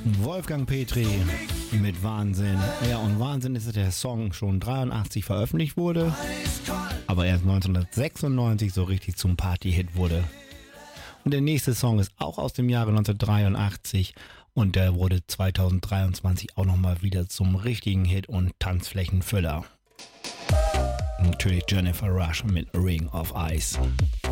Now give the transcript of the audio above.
Wolfgang Petri mit Wahnsinn. Ja, und Wahnsinn ist, dass der Song schon 83 veröffentlicht wurde, aber erst 1996 so richtig zum Party-Hit wurde. Und der nächste Song ist auch aus dem Jahre 1983 und der wurde 2023 auch nochmal wieder zum richtigen Hit und Tanzflächenfüller. Natürlich Jennifer Rush mit Ring of Ice.